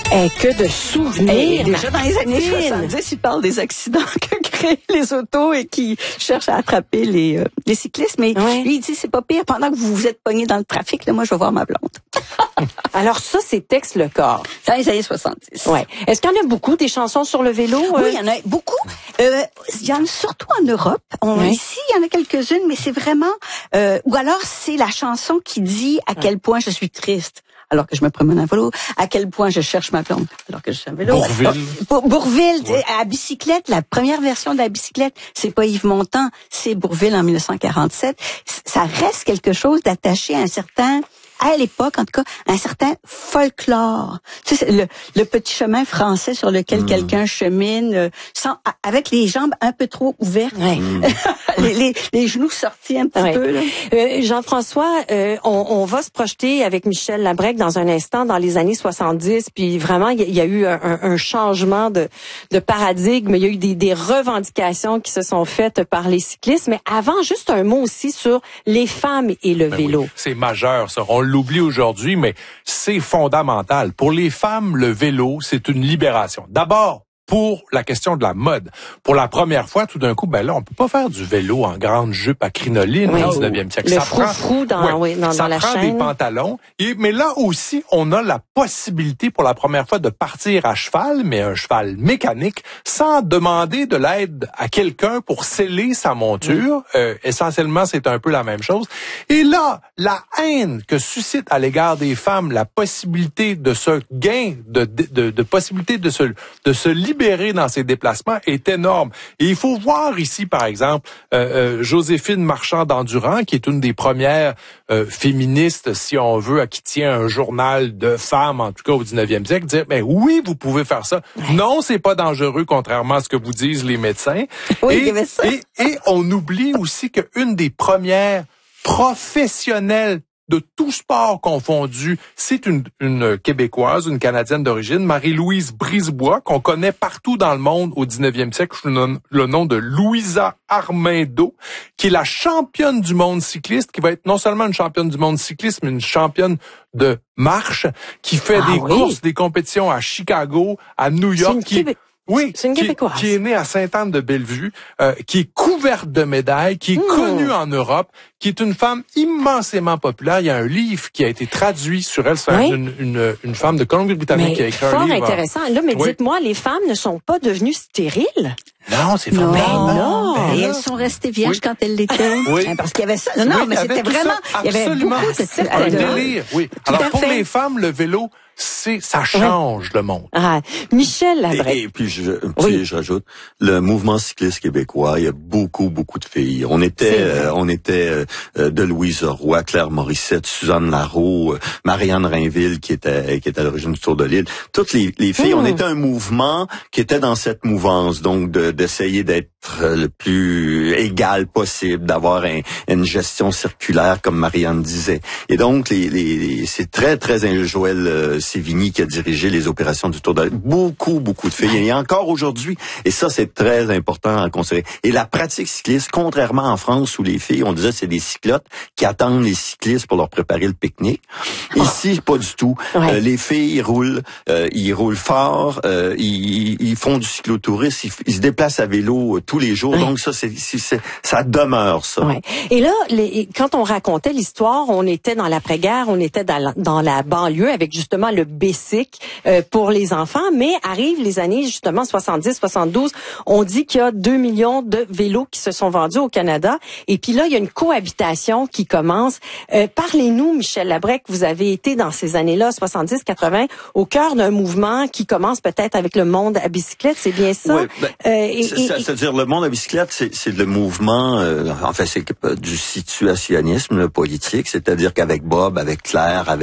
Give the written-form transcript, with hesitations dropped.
Que de souvenirs. Déjà dans les années 70, ils parlent des accidents que créent les autos et qui cherchent à attraper les cyclistes. Mais lui, il dit, c'est pas pire. Pendant que vous vous êtes pognés dans le trafic, là, moi, je vais voir ma blonde. Alors ça, c'est Tex Le Corps. Dans les années 70. Ouais. Est-ce qu'il y en a beaucoup des chansons sur le vélo? Oui, il y en a beaucoup. Il y en a surtout en Europe. Ici, il y en a quelques-unes, mais c'est vraiment... ou alors, c'est la chanson qui dit à quel point je suis triste alors que je me promène à vélo, à quel point je cherche ma blonde alors que je suis à vélo. Bourvil, à bicyclette, la première version de la bicyclette, c'est pas Yves Montand, c'est Bourvil en 1947. Ça reste quelque chose d'attaché à un certain... à l'époque, en tout cas, un certain folklore. Tu sais, le petit chemin français sur lequel quelqu'un chemine avec les jambes un peu trop ouvertes, les genoux sortis un petit peu. Là. Jean-François, on va se projeter avec Michel Labrec dans un instant dans les années 70, puis vraiment, il y a eu un changement de paradigme, il y a eu des revendications qui se sont faites par les cyclistes, mais avant, juste un mot aussi sur les femmes et le vélo. Oui, c'est majeur, ça. On l'oublie aujourd'hui, mais c'est fondamental. Pour les femmes, le vélo, c'est une libération. D'abord, pour la question de la mode. Pour la première fois, tout d'un coup, ben là, on peut pas faire du vélo en grande jupe à crinoline au 19e siècle. Le frou-frou dans la chaîne. Des pantalons. Mais là aussi, on a la possibilité pour la première fois de partir à cheval, mais un cheval mécanique, sans demander de l'aide à quelqu'un pour sceller sa monture. Essentiellement, c'est un peu la même chose. Et là, la haine que suscite à l'égard des femmes la possibilité de ce gain, de possibilité de se libérer dans ses déplacements est énorme. Et il faut voir ici, par exemple, Joséphine Marchand-d'Endurant, qui est une des premières féministes, si on veut, qui tient un journal de femmes, en tout cas au 19e siècle, dire, mais oui, vous pouvez faire ça. Non, c'est pas dangereux, contrairement à ce que vous disent les médecins. Et on oublie aussi qu'une des premières professionnelles de tout sport confondu, c'est une Québécoise, une Canadienne d'origine, Marie-Louise Brisebois, qu'on connaît partout dans le monde au 19e siècle sous le nom de Louisa Armando, qui est la championne du monde cycliste, qui va être non seulement une championne du monde cycliste, mais une championne de marche, qui fait des courses, des compétitions à Chicago, à New York, c'est une Québécoise. Qui est née à Sainte-Anne-de-Bellevue, qui est couverte de médailles, qui est connue en Europe, qui est une femme immensément populaire. Il y a un livre qui a été traduit sur elle. C'est une femme de Colombie-Britannique qui a écrit un livre. Fort intéressant. Là, mais dites-moi, les femmes ne sont pas devenues stériles? Non, c'est vraiment... Non. Et elles sont restées vierges quand elles l'étaient. Parce qu'il y avait ça. Non, mais c'était vraiment... Il y avait beaucoup de un délire. Oui. Alors, pour les femmes, le vélo, ça change le monde. Michel Labrec. Et puis, je rajoute, le mouvement cycliste québécois, il y a beaucoup de filles. On était de Louise Roy, Claire Morissette, Suzanne Larreau, Marianne Rainville, qui était à l'origine du Tour de l'Île. Toutes les filles, on était un mouvement qui était dans cette mouvance, donc d'essayer d'être le plus égal possible, d'avoir une gestion circulaire, comme Marianne disait. Et donc, c'est très Joël Sévigny qui a dirigé les opérations du Tour de l'Île. Beaucoup de filles. Et encore aujourd'hui, et ça, c'est très important à considérer. Et la pratique cycliste, contrairement en France où les filles, on disait c'est des cyclottes qui attendent les cyclistes pour leur préparer le pique-nique. Ici, pas du tout. Les filles roulent, ils roulent fort, ils font du cyclotourisme, ils se déplacent à vélo tous les jours. Donc ça, ça demeure ça. Et là, quand on racontait l'histoire, on était dans l'après-guerre, on était dans la banlieue avec justement le bicycle pour les enfants, mais arrivent les années justement 70-72, on dit qu'il y a 2 millions de vélos qui se sont vendus au Canada, et puis là, il y a une cohabitation qui commence. Parlez-nous, Michel Labrec, vous avez été dans ces années-là, 70-80, au cœur d'un mouvement qui commence peut-être avec le monde à bicyclette, c'est bien ça? Oui, c'est-à-dire le monde à bicyclette, c'est le mouvement, en fait, c'est du situationnisme politique, c'est-à-dire qu'avec Bob, avec Claire, avec